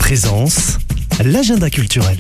Présence, l'agenda culturel.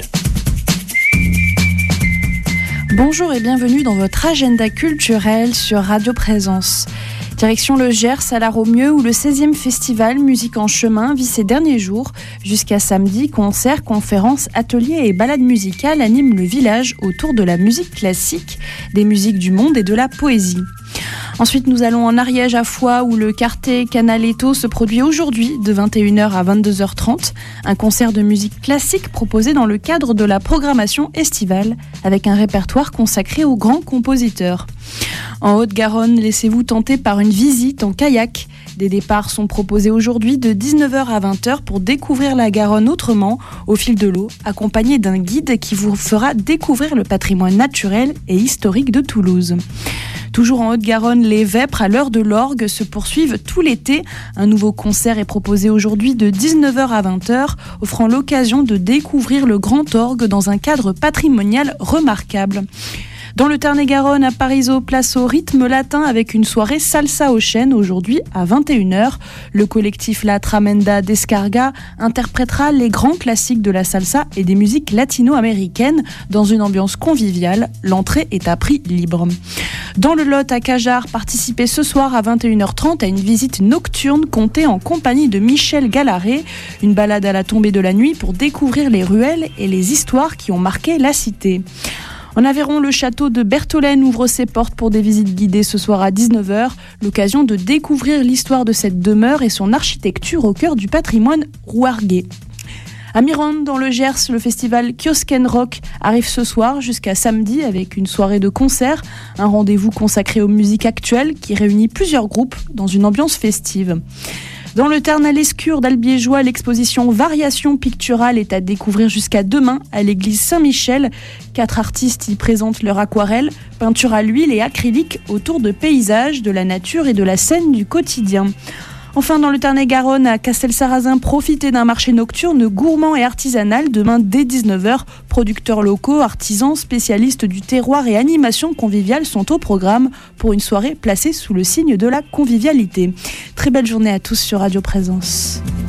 Bonjour et bienvenue dans votre agenda culturel sur Radio Présence. Direction le Gers à la Romieux où le 16e festival Musique en chemin vit ses derniers jours. Jusqu'à samedi, concerts, conférences, ateliers et balades musicales animent le village autour de la musique classique, des musiques du monde et de la poésie. Ensuite, nous allons en Ariège à Foix où le quartet Canaletto se produit aujourd'hui de 21h à 22h30. Un concert de musique classique proposé dans le cadre de la programmation estivale avec un répertoire consacré aux grands compositeurs. En Haute-Garonne, laissez-vous tenter par une visite en kayak. Des départs sont proposés aujourd'hui de 19h à 20h pour découvrir la Garonne autrement, au fil de l'eau, accompagné d'un guide qui vous fera découvrir le patrimoine naturel et historique de Toulouse. Toujours en Haute-Garonne, les Vêpres à l'heure de l'orgue se poursuivent tout l'été. Un nouveau concert est proposé aujourd'hui de 19h à 20h, offrant l'occasion de découvrir le grand orgue dans un cadre patrimonial remarquable. Dans le Tarn-et-Garonne, à Parisot, place au rythme latin avec une soirée salsa au chêne aujourd'hui à 21h. Le collectif La Tramenda Descarga interprétera les grands classiques de la salsa et des musiques latino-américaines dans une ambiance conviviale. L'entrée est à prix libre. Dans le Lot, à Cajar, participez ce soir à 21h30 à une visite nocturne comptée en compagnie de Michel Gallaret. Une balade à la tombée de la nuit pour découvrir les ruelles et les histoires qui ont marqué la cité. En Aveyron, le château de Bertholène ouvre ses portes pour des visites guidées ce soir à 19h. L'occasion de découvrir l'histoire de cette demeure et son architecture au cœur du patrimoine rouarguais. À Mirande, dans le Gers, le festival Kiosken Rock arrive ce soir jusqu'à samedi avec une soirée de concert. Un rendez-vous consacré aux musiques actuelles qui réunit plusieurs groupes dans une ambiance festive. Dans le Tarn à l'Escure d'Albiégeois, l'exposition Variations picturales est à découvrir jusqu'à demain à l'église Saint-Michel. 4 artistes y présentent leur aquarelle, peinture à l'huile et acrylique autour de paysages, de la nature et de la scène du quotidien. Enfin, dans le Tarn-et-Garonne, à Castelsarrasin, profitez d'un marché nocturne gourmand et artisanal demain dès 19h. Producteurs locaux, artisans, spécialistes du terroir et animations conviviales sont au programme pour une soirée placée sous le signe de la convivialité. Très belle journée à tous sur Radio Présence.